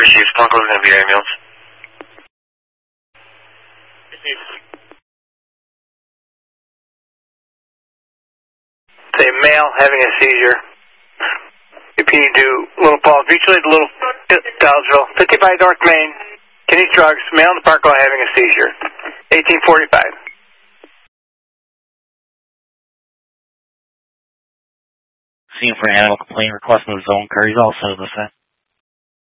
received. Blanco is going to be ambulance. Say male having a seizure. UPD2, Little Falls, mutually to Little Dowsville, 55 North Main, Kenny's Drugs, male in the park while having a seizure. 1845. Scene for animal complaint request in the zone carries also the same.